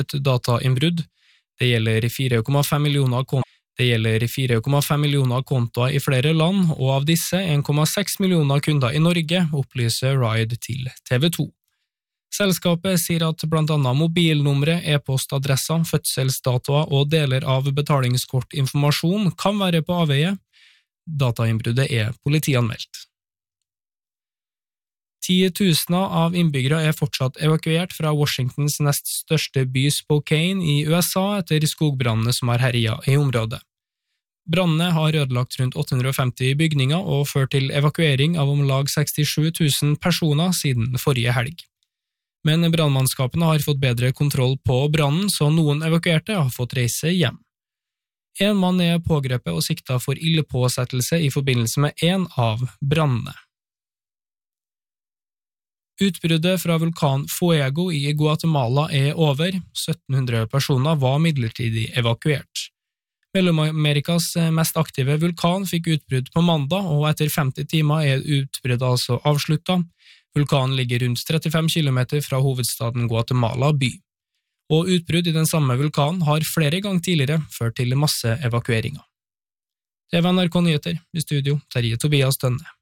et datainnbrudd. Det gjelder 4,5 millioner kontoer. Det gjelder 4,5 millioner kontoer i flere land, og av disse 1,6 millioner kunder i Norge, opplyser Ride til TV 2. Selskapet sier at blant annet mobilnumre, e-postadresser, fødselsdatoer og deler av betalingskortinformasjon kan være på avveie. Datainnbruddet er politianmeldt. 10 000 av innbyggere er fortsatt evakuert fra Washingtons nest største by Spokane i USA etter skogbrannene som har herjet i området. Brannene har ødelagt rundt 850 bygninger og ført til evakuering av om lag 67 000 personer siden forrige helg. Men brannmannskapene har fått bedre kontroll på brannen, så noen evakuerte har fått reise hjem. En mann er pågrepet og siktet for ildpåsettelse i forbindelse med en av brannene. Utbruddet fra vulkan Fuego i Guatemala er over. 1700 personer var midlertidig evakuert. Mellom-Amerikas mest aktive vulkan fikk utbrudd på mandag, og etter 50 timer er utbruddet altså avsluttet. Vulkanen ligger rundt 35 kilometer fra hovedstaden Guatemala by. Og utbrudd i den samme vulkanen har flere ganger tidligere ført til masse evakueringer. Det var NRK Nyheter, i studio, Terje Tobias Tønne.